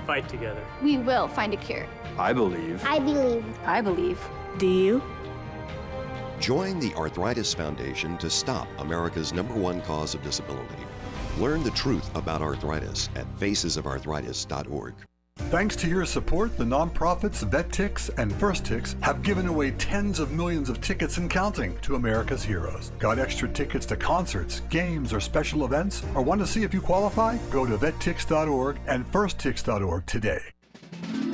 fight together. We will find a cure. I believe. I believe. I believe. Do you? Join the Arthritis Foundation to stop America's #1 cause of disability. Learn the truth about arthritis at facesofarthritis.org. Thanks to your support, the nonprofits VetTix and FirstTix have given away tens of millions of tickets and counting to America's heroes. Got extra tickets to concerts, games, or special events? Or want to see if you qualify? Go to vettix.org and firsttix.org today.